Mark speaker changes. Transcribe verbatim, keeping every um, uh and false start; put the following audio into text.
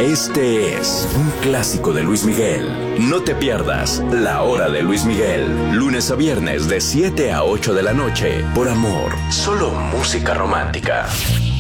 Speaker 1: Este es un clásico de Luis Miguel. No te pierdas La Hora de Luis Miguel, lunes a viernes de siete a ocho de la noche, por Amor, solo música romántica.